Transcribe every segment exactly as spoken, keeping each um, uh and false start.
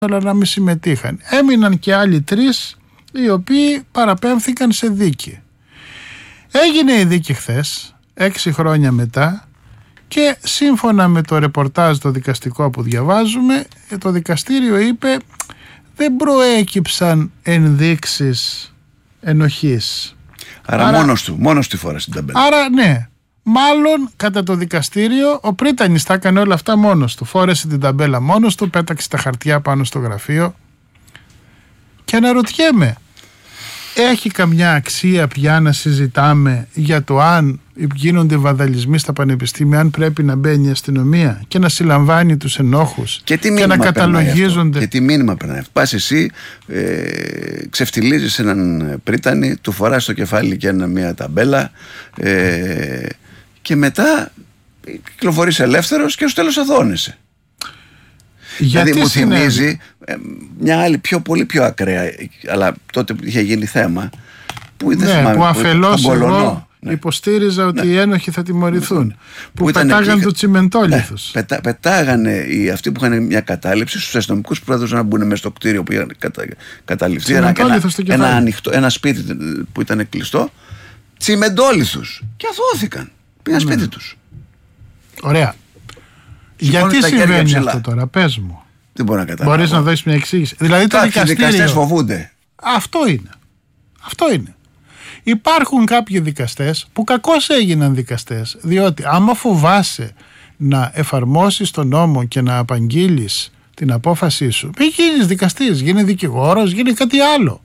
αλλά να μην συμμετείχαν. Έμειναν και άλλοι τρεις οι οποίοι παραπέμφθηκαν σε δίκη. Έγινε η δίκη χθες, έξι χρόνια μετά, και σύμφωνα με το ρεπορτάζ το δικαστικό που διαβάζουμε, το δικαστήριο είπε δεν προέκυψαν ενδείξεις ενοχής. Άρα, άρα μόνος του, μόνος του φορά στην ταμπέλα. Άρα ναι, μάλλον κατά το δικαστήριο ο Πρίτανης τα έκανε όλα αυτά μόνος του. Φόρεσε την ταμπέλα μόνος του, πέταξε τα χαρτιά πάνω στο γραφείο. Και αναρωτιέμαι, έχει καμιά αξία πια να συζητάμε για το αν γίνονται βανδαλισμοί στα πανεπιστήμια, αν πρέπει να μπαίνει η αστυνομία και να συλλαμβάνει τους ενόχους και, και να καταλογίζονται? Και τι μήνυμα περνάει? Πας εσύ, ε, ξεφτιλίζεις έναν Πρίτανη, του φοράς στο κεφάλι και ένα, μια ταμπέλα, ε, και μετά κυκλοφορείς ελεύθερος και στο τέλος αδώνεσαι. Γιατί δηλαδή μου θυμίζει ε, μια άλλη πιο, πολύ πιο ακραία, αλλά τότε είχε γίνει θέμα, που, δεν ναι, θυμάμαι, που αφελώς που, εγώ ναι. υποστήριζα ότι ναι. οι ένοχοι θα τιμωρηθούν, ναι. που, που πετάγαν εκεί, το τσιμεντόλιθους. Ναι, πετά, πετάγανε οι, αυτοί που είχαν μια κατάληψη στους αστυνομικούς που έδωσαν να μπουν μέσα στο κτίριο που είχαν κατα, καταληφθεί, ένα, ένα, ένα, ανοιχτό, ένα σπίτι που ήταν κλειστό, τσιμεντόλιθους, και αθώθηκαν, πήγαν ναι. σπίτι τους. Ωραία. Γιατί συμβαίνει αυτό τώρα, πες μου? Δεν μπορώ να καταλάβω. Μπορείς να δώσεις μια εξήγηση? Δηλαδή το δικαστήριο... δικαστές φοβούνται. Αυτό είναι. Αυτό είναι. Υπάρχουν κάποιοι δικαστές που κακώς έγιναν δικαστές, διότι άμα φοβάσαι να εφαρμόσεις τον νόμο και να απαγγείλεις την απόφασή σου, μην γίνεις δικαστής, γίνει δικηγόρος, γίνει κάτι άλλο.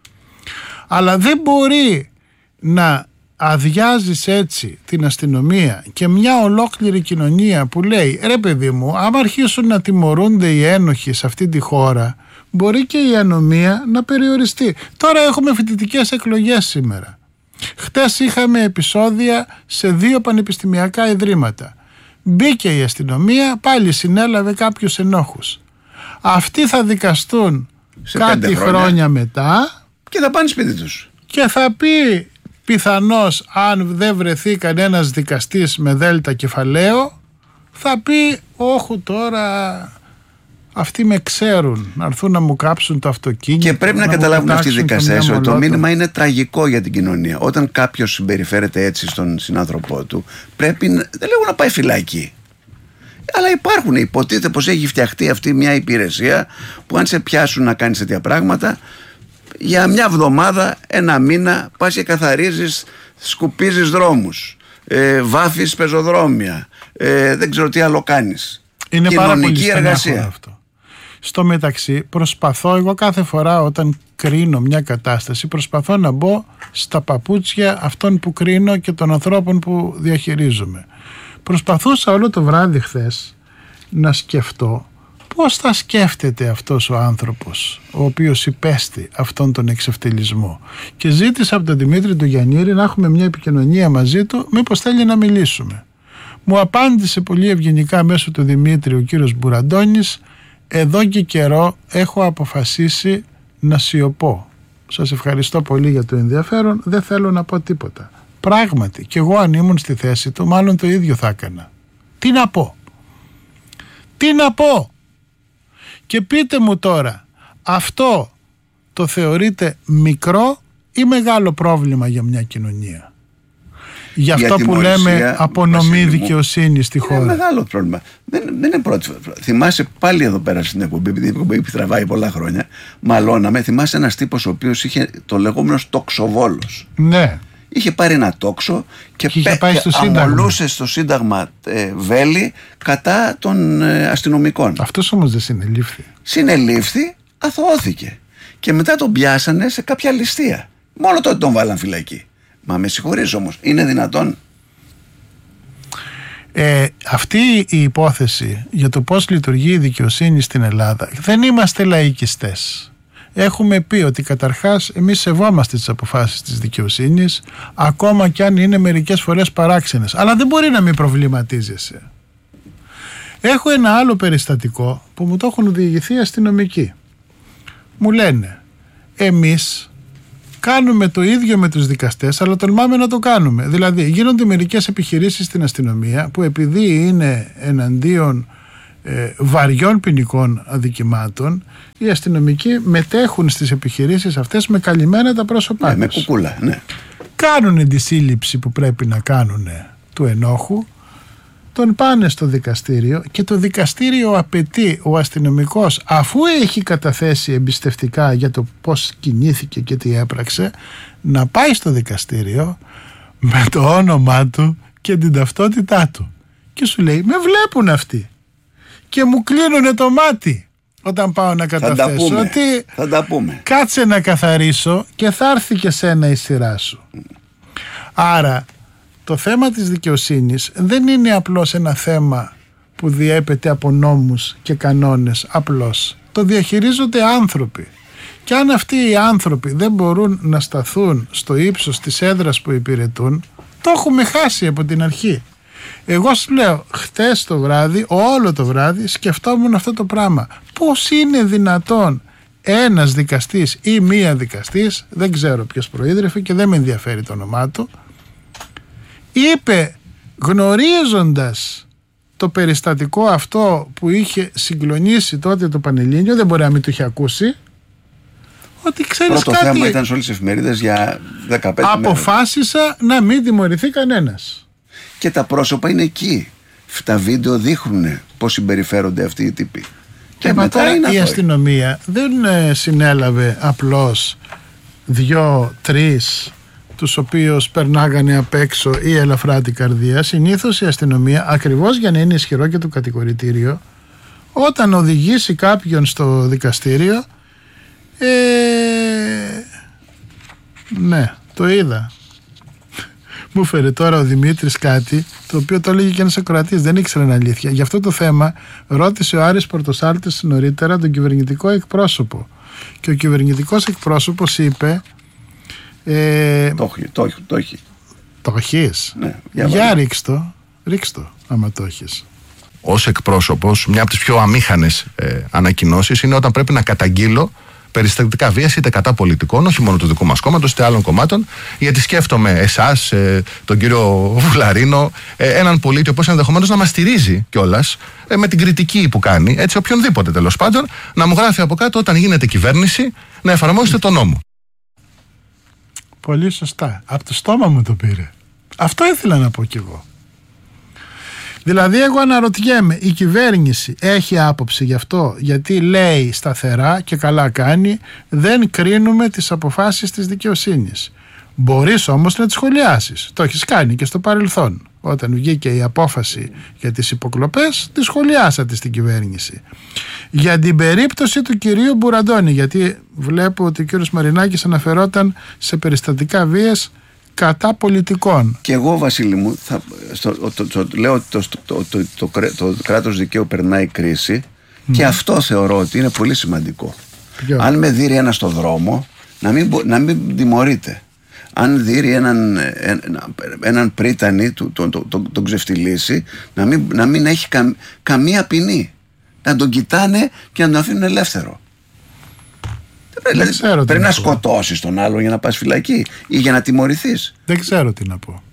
Αλλά δεν μπορεί να αδειάζεις έτσι την αστυνομία και μια ολόκληρη κοινωνία που λέει ρε παιδί μου, άμα αρχίσουν να τιμωρούνται οι ένοχοι σε αυτή τη χώρα, μπορεί και η ανομία να περιοριστεί. Τώρα έχουμε φοιτητικές εκλογές σήμερα. Χτες είχαμε επεισόδια σε δύο πανεπιστημιακά ιδρύματα. Μπήκε η αστυνομία, πάλι συνέλαβε κάποιους ενόχους. Αυτοί θα δικαστούν σε κάτι χρόνια. χρόνια μετά και θα πάνε σπίτι τους. Και θα πει πιθανώς, αν δεν βρεθεί κανένας δικαστής με δέλτα κεφαλαίο, θα πει όχου τώρα αυτοί με ξέρουν, να έρθουν να μου κάψουν το αυτοκίνητο. Και πρέπει να, να καταλάβουν αυτοί οι δικαστές ότι το μήνυμα είναι τραγικό για την κοινωνία. Όταν κάποιος συμπεριφέρεται έτσι στον συνάνθρωπό του, πρέπει, δεν λέγω να πάει φυλακή, αλλά υπάρχουν, υποτίθεται πως έχει φτιαχτεί αυτή μια υπηρεσία που αν σε πιάσουν να κάνεις τέτοια πράγματα, για μια εβδομάδα, ένα μήνα πας και καθαρίζεις, σκουπίζεις δρόμους, ε, βάφεις πεζοδρόμια, ε, δεν ξέρω τι άλλο κάνεις. Είναι πάρα πολύ εργασία αυτό. Στο μεταξύ προσπαθώ εγώ κάθε φορά όταν κρίνω μια κατάσταση, προσπαθώ να μπω στα παπούτσια αυτών που κρίνω και των ανθρώπων που διαχειρίζομαι. Προσπαθούσα όλο το βράδυ χθες να σκεφτώ πώς θα σκέφτεται αυτός ο άνθρωπος ο οποίος υπέστη αυτόν τον εξευτελισμό, και ζήτησα από τον Δημήτρη του Γιαννήρη να έχουμε μια επικοινωνία μαζί του, μήπως θέλει να μιλήσουμε. Μου απάντησε πολύ ευγενικά μέσω του Δημήτρη ο κύριος Μπουραντώνης, εδώ και καιρό έχω αποφασίσει να σιωπώ. Σας ευχαριστώ πολύ για το ενδιαφέρον, δεν θέλω να πω τίποτα. Πράγματι, και εγώ αν ήμουν στη θέση του μάλλον το ίδιο θα έκανα. Τι να πω? Τι να πω? Και πείτε μου τώρα, αυτό το θεωρείτε μικρό ή μεγάλο πρόβλημα για μια κοινωνία? Για αυτό που λέμε απονομή δικαιοσύνη στη χώρα. Είναι μεγάλο πρόβλημα. Δεν, δεν είναι πρώτη φορά. Θυμάσαι πάλι εδώ πέρα στην εκπομπή, επειδή η εκπομπή τραβάει πολλά χρόνια, μαλώναμε. Θυμάσαι ένας τύπος ο οποίος είχε το λεγόμενο τοξοβόλος. Ναι. Είχε πάρει ένα τόξο και, και, πέ, και στο αμολούσε στο Σύνταγμα ε, βέλη κατά των ε, αστυνομικών. Αυτός όμως δεν συνελήφθη. Συνελήφθη, αθωώθηκε. Και μετά τον πιάσανε σε κάποια ληστεία. Μόνο τότε τον βάλαν φυλακή. Μα με συγχωρείς όμως, είναι δυνατόν? Ε, αυτή η υπόθεση για το πώς λειτουργεί η δικαιοσύνη στην Ελλάδα, δεν είμαστε λαϊκιστές. Έχουμε πει ότι καταρχάς εμείς σεβόμαστε τις αποφάσεις της δικαιοσύνης, ακόμα κι αν είναι μερικές φορές παράξενες, αλλά δεν μπορεί να μην προβληματίζεσαι. Έχω ένα άλλο περιστατικό που μου το έχουν διηγηθεί αστυνομικοί. Μου λένε, εμείς κάνουμε το ίδιο με τους δικαστές, αλλά τολμάμε να το κάνουμε. Δηλαδή γίνονται μερικές επιχειρήσεις στην αστυνομία που επειδή είναι εναντίον ε, βαριών ποινικών αδικημάτων, οι αστυνομικοί μετέχουν στις επιχειρήσεις αυτές με καλυμμένα τα πρόσωπά τους. Ναι, με κουκούλα, ναι. Κάνουν τη σύλληψη που πρέπει να κάνουν του ενόχου, τον πάνε στο δικαστήριο και το δικαστήριο απαιτεί ο αστυνομικός, αφού έχει καταθέσει εμπιστευτικά για το πώς κινήθηκε και τι έπραξε, να πάει στο δικαστήριο με το όνομά του και την ταυτότητά του. Και σου λέει, με βλέπουν αυτοί και μου κλείνουνε το μάτι όταν πάω να καταθέσω, θα τα πούμε, ότι θα τα πούμε. Κάτσε να καθαρίσω και θα έρθει και σένα η σειρά σου. Άρα το θέμα της δικαιοσύνης δεν είναι απλώς ένα θέμα που διέπεται από νόμους και κανόνες απλώς. Το διαχειρίζονται άνθρωποι. Και αν αυτοί οι άνθρωποι δεν μπορούν να σταθούν στο ύψος της έδρας που υπηρετούν, το έχουμε χάσει από την αρχή. Εγώ σου λέω, χτες το βράδυ, όλο το βράδυ, σκεφτόμουν αυτό το πράγμα. Πώς είναι δυνατόν ένας δικαστής ή μία δικαστής, δεν ξέρω ποιος προείδρευε και δεν με ενδιαφέρει το όνομά του, είπε, γνωρίζοντας το περιστατικό αυτό που είχε συγκλονίσει τότε το Πανελλήνιο, δεν μπορεί να μην το είχε ακούσει, ότι ξέρεις Πρώτο κάτι, θέμα ήταν σε όλες τις εφημερίδες για δεκαπέντε αποφάσισα μέρες να μην τιμωρηθεί κανένας. Και τα πρόσωπα είναι εκεί. Τα βίντεο δείχνουν πώς συμπεριφέρονται αυτοί οι τύποι. Και, και μετά η αστυνομία δεν συνέλαβε απλώς δυο-τρεις τους οποίους περνάγανε απ' έξω ή ελαφρά την καρδία. Συνήθως η αστυνομία, ακριβώς για να είναι ισχυρό και το κατηγορητήριο, όταν οδηγήσει κάποιον στο δικαστήριο, ε, ναι, το είδα. Μου φέρε τώρα ο Δημήτρης κάτι το οποίο το έλεγε και ένας ακροατής, δεν ήξερε είναι αλήθεια. Γι' αυτό το θέμα ρώτησε ο Άρης Πορτοσάλτης νωρίτερα τον κυβερνητικό εκπρόσωπο. Και ο κυβερνητικός εκπρόσωπος είπε, Ε, το έχει, το έχει, το έχει. Το έχεις? Ναι, για για ρίξ' το, ρίξ' το άμα το έχεις. Ως εκπρόσωπος, μια από τις πιο αμήχανες ε, ανακοινώσεις είναι όταν πρέπει να καταγγείλω περιστατικά βίας είτε κατά πολιτικών, όχι μόνο του δικού μας κόμματος, είτε άλλων κομμάτων, γιατί σκέφτομαι εσάς, ε, τον κύριο Βουλαρίνο, ε, έναν πολίτη ο οποίος ενδεχομένως να μας στηρίζει κιόλας ε, με την κριτική που κάνει, έτσι οποιονδήποτε τέλος πάντων, να μου γράφει από κάτω όταν γίνεται κυβέρνηση να εφαρμόσετε τον νόμο. Πολύ σωστά. Από το στόμα μου το πήρε. Αυτό ήθελα να πω κι εγώ. Δηλαδή εγώ αναρωτιέμαι, η κυβέρνηση έχει άποψη γι' αυτό? Γιατί λέει σταθερά και καλά κάνει, δεν κρίνουμε τις αποφάσεις της δικαιοσύνης. Μπορείς όμως να τις σχολιάσεις. Το έχεις κάνει και στο παρελθόν. Όταν βγήκε η απόφαση για τις υποκλοπές, τη σχολιάσατε στην κυβέρνηση. Για την περίπτωση του κυρίου Μπουραντώνη, γιατί βλέπω ότι ο κύριος Μαρινάκης αναφερόταν σε περιστατικά βίας κατά πολιτικών. Και εγώ, Βασίλη μου, θα, στο, το, το, το, λέω ότι το, το, το, το, το, το κράτος δικαίου περνάει κρίση mm. και αυτό θεωρώ ότι είναι πολύ σημαντικό. Ποιο? Αν με δείρει ένα στο δρόμο, να μην, να μην τιμωρείται. Αν δείρει έναν, έναν πρίτανη, τον το, το, το, το ξεφτυλίσει, να μην, να μην έχει κα, καμία ποινή. Να τον κοιτάνε και να τον αφήνουν ελεύθερο. Δεν ξέρω. Πρέπει να, να σκοτώσεις τον άλλον για να πας φυλακή ή για να τιμωρηθείς. Δεν ξέρω τι να πω.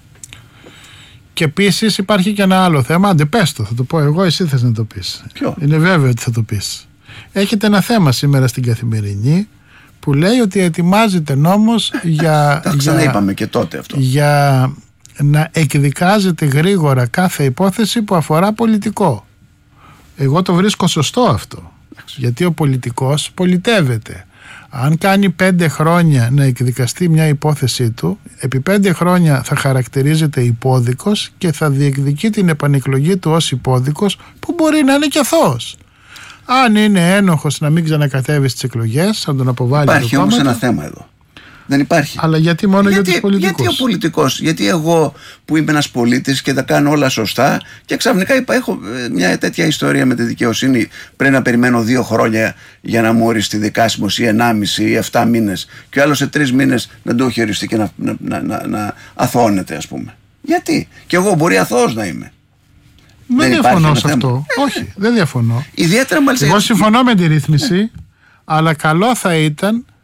Και επίσης υπάρχει και ένα άλλο θέμα. Άντε πες το, θα το πω εγώ, εσύ θες να το πεις. Ποιο? Είναι βέβαιο ότι θα το πεις. Έχετε ένα θέμα σήμερα στην Καθημερινή που λέει ότι ετοιμάζεται νόμος για, το ξαναείπαμε και τότε αυτό, για να εκδικάζεται γρήγορα κάθε υπόθεση που αφορά πολιτικό. Εγώ το βρίσκω σωστό αυτό. Γιατί ο πολιτικός πολιτεύεται. Αν κάνει πέντε χρόνια να εκδικαστεί μια υπόθεσή του, επί πέντε χρόνια θα χαρακτηρίζεται υπόδικος και θα διεκδικεί την επανεκλογή του ως υπόδικος, που μπορεί να είναι και αθώος. Αν είναι ένοχος να μην ξανακατέβει στις εκλογές, θα τον αποβάλει. Υπάρχει όμως ένα θέμα εδώ. Δεν υπάρχει. Αλλά γιατί μόνο γιατί, για τους πολιτικούς? Γιατί ο πολιτικός, γιατί εγώ που είμαι ένας πολίτης και τα κάνω όλα σωστά και ξαφνικά είπα, έχω μια τέτοια ιστορία με τη δικαιοσύνη, πρέπει να περιμένω δύο χρόνια για να μου οριστεί δικάσιμος ή ενάμιση ή εφτά μήνες και ο άλλος σε τρεις μήνες να το έχει οριστεί και να, να, να, να, να αθωώνεται, ας πούμε. Γιατί? Και εγώ μπορεί αθώος να είμαι. Δεν, δεν διαφωνώ σε αυτό. Ε, Όχι, δεν διαφωνώ. Ιδιαίτερα μάλιστα. Εγώ συμφωνώ με τη ρύθμιση, αλλά καλό θα ήταν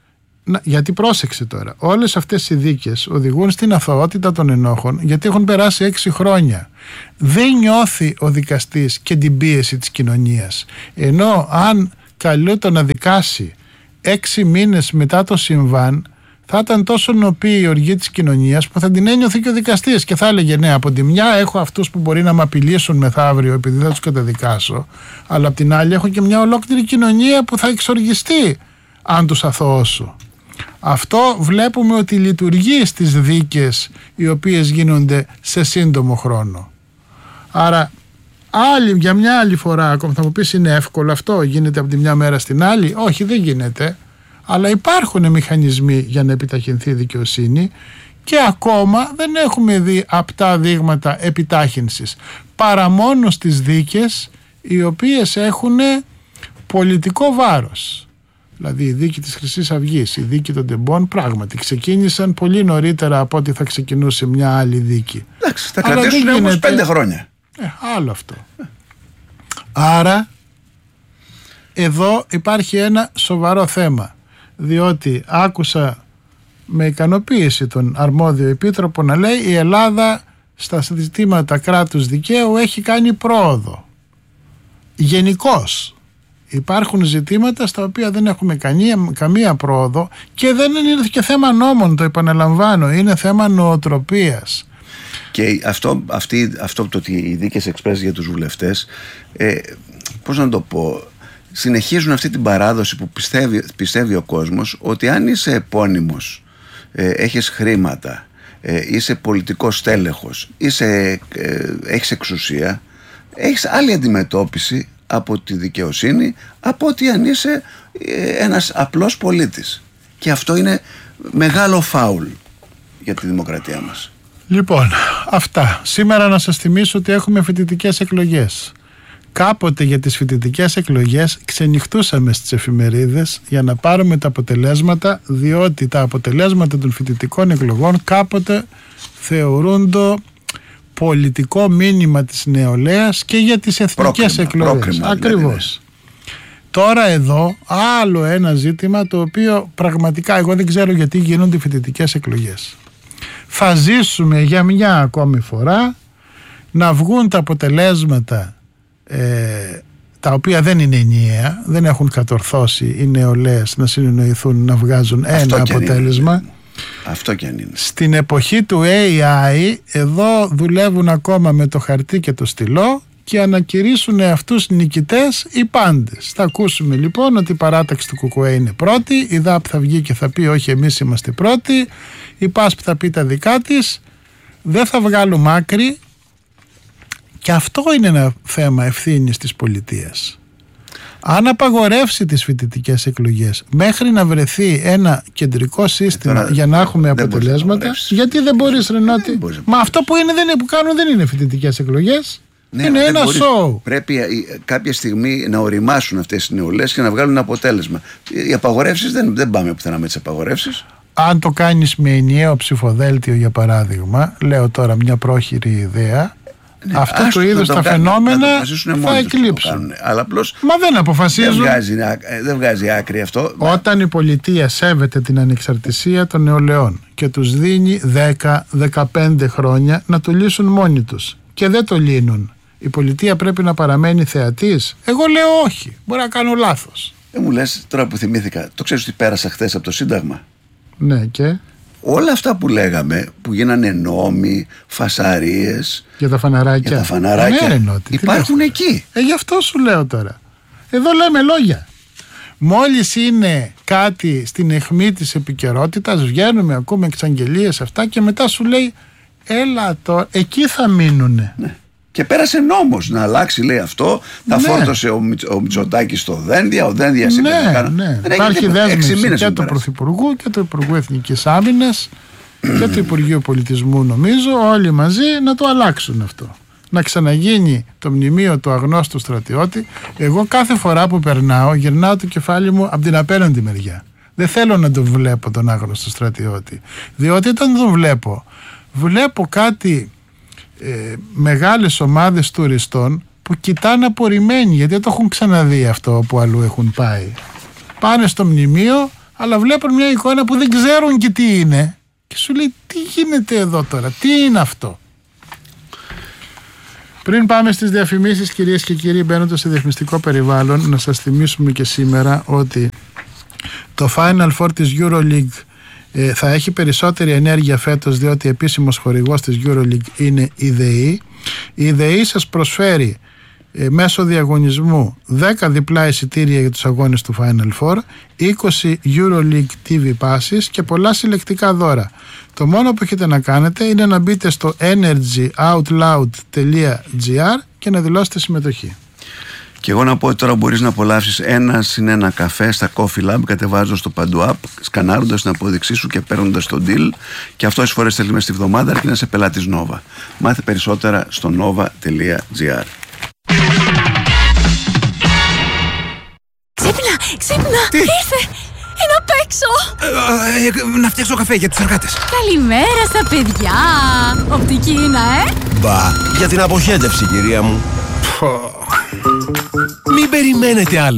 να, γιατί πρόσεξε τώρα, όλες αυτές οι δίκες οδηγούν στην αθωότητα των ενόχων, γιατί έχουν περάσει έξι χρόνια. Δεν νιώθει ο δικαστής και την πίεση της κοινωνίας. Ενώ αν καλούνται να δικάσει έξι μήνες μετά το συμβάν, θα ήταν τόσο νοπή η οργή της κοινωνίας που θα την ένιωθε και ο δικαστής και θα έλεγε ναι, από τη μια έχω αυτούς που μπορεί να με απειλήσουν μεθαύριο επειδή θα τους καταδικάσω, αλλά από την άλλη έχω και μια ολόκληρη κοινωνία που θα εξοργιστεί αν τους αθωώσω. Αυτό βλέπουμε ότι λειτουργεί στις δίκες οι οποίες γίνονται σε σύντομο χρόνο. Άρα άλλη, για μια άλλη φορά ακόμα θα μου πεις είναι εύκολο αυτό, γίνεται από τη μια μέρα στην άλλη. Όχι, δεν γίνεται. Αλλά υπάρχουν μηχανισμοί για να επιταχυνθεί η δικαιοσύνη και ακόμα δεν έχουμε δει απτά δείγματα επιτάχυνσης, παρά μόνο στις δίκες οι οποίες έχουν πολιτικό βάρος. Δηλαδή η δίκη της Χρυσής Αυγής, η δίκη των Τεμπών πράγματι ξεκίνησαν πολύ νωρίτερα από ό,τι θα ξεκινούσε μια άλλη δίκη. Εντάξει, θα κρατήσουν όμως πέντε χρόνια. Ε, άλλο αυτό. Άρα εδώ υπάρχει ένα σοβαρό θέμα. Διότι άκουσα με ικανοποίηση τον αρμόδιο επίτροπο να λέει η Ελλάδα στα ζητήματα κράτους δικαίου έχει κάνει πρόοδο. Γενικώς υπάρχουν ζητήματα στα οποία δεν έχουμε καμία, καμία πρόοδο και δεν είναι και θέμα νόμων, το επαναλαμβάνω, είναι θέμα νοοτροπίας. Και αυτό, αυτή, αυτό το ότι οι δίκες εξπρές για τους βουλευτές, ε, πώς να το πω, συνεχίζουν αυτή την παράδοση που πιστεύει, πιστεύει ο κόσμος ότι αν είσαι επώνυμος, ε, έχεις χρήματα, ε, είσαι πολιτικός στέλεχος, είσαι, ε, έχεις εξουσία, έχεις άλλη αντιμετώπιση από τη δικαιοσύνη από ότι αν είσαι ε, ένας απλός πολίτης. Και αυτό είναι μεγάλο φάουλ για τη δημοκρατία μας. Λοιπόν, αυτά. Σήμερα να σας θυμίσω ότι έχουμε φοιτητικές εκλογές. Κάποτε για τις φοιτητικές εκλογές ξενυχτούσαμε στις εφημερίδες για να πάρουμε τα αποτελέσματα, διότι τα αποτελέσματα των φοιτητικών εκλογών κάποτε θεωρούνται πολιτικό μήνυμα της νεολαίας και για τις εθνικές πρόκριμα, εκλογές. Πρόκριμα, ακριβώς. Δηλαδή. Τώρα εδώ άλλο ένα ζήτημα το οποίο πραγματικά εγώ δεν ξέρω γιατί γίνονται φοιτητικές εκλογές. Θα ζήσουμε για μια ακόμη φορά να βγουν τα αποτελέσματα Ε, τα οποία δεν είναι ενιαία, δεν έχουν κατορθώσει οι νεολαίες να συνεννοηθούν να βγάζουν αυτό ένα αποτέλεσμα. Είναι. Αυτό και αν είναι. Στην εποχή του έι άι εδώ δουλεύουν ακόμα με το χαρτί και το στυλό και ανακηρύσσουν αυτούς νικητές οι πάντες. Θα ακούσουμε λοιπόν ότι η παράταξη του ΚΚΕ είναι πρώτη, η ΔΑΠ θα βγει και θα πει όχι εμείς είμαστε πρώτοι, η ΠΑΣΠ θα πει τα δικά της, δεν θα βγάλουμε άκρη. Και αυτό είναι ένα θέμα ευθύνης της πολιτείας. Αν απαγορεύσει τις φοιτητικές εκλογές μέχρι να βρεθεί ένα κεντρικό σύστημα ε, τώρα, για να έχουμε αποτελέσματα, γιατί δεν μπορείς Ρενάτη, μα αυτό που, είναι, δεν είναι, που κάνουν δεν είναι φοιτητικές εκλογές, ναι, είναι ένα μπορείς, show. Πρέπει κάποια στιγμή να οριμάσουν αυτές οι νεολαίες και να βγάλουν αποτέλεσμα. Οι απαγορεύσεις δεν, δεν πάμε πουθενά με τις απαγορεύσεις. Αν το κάνεις με ενιαίο ψηφοδέλτιο για παράδειγμα, λέω τώρα μια πρόχειρη ιδέα, ναι, αυτό το είδος τα φαινόμενα θα εκλείψουν. Αλλά απλώς μα δεν αποφασίζουν. Δεν βγάζει, δεν βγάζει άκρη αυτό. Όταν η πολιτεία σέβεται την ανεξαρτησία των νεολαίων και τους δίνει δέκα με δεκαπέντε χρόνια να το λύσουν μόνοι τους και δεν το λύνουν, η πολιτεία πρέπει να παραμένει θεατής? Εγώ λέω όχι, μπορεί να κάνω λάθος. Δεν μου λες τώρα που θυμήθηκα, το ξέρεις ότι πέρασα χθες από το Σύνταγμα? Ναι, και όλα αυτά που λέγαμε, που γίνανε νόμοι, φασαρίες για τα φαναράκια, για τα φαναράκια ναι, νότι, υπάρχουν εκεί. Ε, γι' αυτό σου λέω τώρα. Εδώ λέμε λόγια. Μόλις είναι κάτι στην αιχμή της επικαιρότητας, βγαίνουμε, ακούμε εξαγγελίες αυτά και μετά σου λέει έλα τώρα, εκεί θα μείνουνε. Ναι. Και πέρασε νόμος να αλλάξει, λέει αυτό. Τα ναι. φόρτωσε ο, Μιτ, ο Μητσοτάκης στο Δένδια, ο Δένδιας είπε να κάνω. Ναι. Υπάρχει δέσμευση και του Πρωθυπουργού και του Υπουργού Εθνικής Άμυνας και του Υπουργείου Πολιτισμού, νομίζω, όλοι μαζί να το αλλάξουν αυτό. Να ξαναγίνει το μνημείο του αγνώστου στρατιώτη. Εγώ κάθε φορά που περνάω, γυρνάω το κεφάλι μου από την απέναντι μεριά. Δεν θέλω να τον βλέπω τον άγνωστο στρατιώτη. Διότι όταν τον βλέπω, βλέπω κάτι. Ε, μεγάλες ομάδες τουριστών που κοιτάνε απορριμμένοι γιατί δεν το έχουν ξαναδεί αυτό που αλλού έχουν πάει. Πάνε στο μνημείο, αλλά βλέπουν μια εικόνα που δεν ξέρουν και τι είναι και σου λέει τι γίνεται εδώ τώρα, τι είναι αυτό. Πριν πάμε στις διαφημίσεις, κυρίες και κύριοι, μπαίνοντας σε διαφημιστικό περιβάλλον, να σας θυμίσουμε και σήμερα ότι το Final Four της EuroLeague ε, θα έχει περισσότερη ενέργεια φέτος, διότι επίσημος χορηγός της EuroLeague είναι η ΔΕΗ. Η ΔΕΗ σας προσφέρει ε, μέσω διαγωνισμού δέκα διπλά εισιτήρια για τους αγώνες του Final Four, είκοσι EuroLeague τι βι passes και πολλά συλλεκτικά δώρα. Το μόνο που έχετε να κάνετε είναι να μπείτε στο energy out loud τελεία τζι άρ και να δηλώσετε συμμετοχή. Και εγώ να πω ότι τώρα μπορείς να απολαύσεις ένα συν ένα καφέ στα Coffee Lab, κατεβάζοντας το παντού app, σκανάροντας την απόδειξή σου και παίρνοντας το deal, και αυτό φορές στέλνει μέσα στη βδομάδα αρκεί να είσαι πελάτης Nova. Μάθε περισσότερα στο nova τελεία τζι άρ. Ξύπνα, ξύπνα, Τι? ήρθε! Είναι απ' έξω! Ε, ε, να φτιάξω καφέ για τους εργάτες. Καλημέρα στα παιδιά! Οπτική είναι, ε! Μπα, για την αποχέτευση, κυρία μου. Μην περιμένετε άλλο.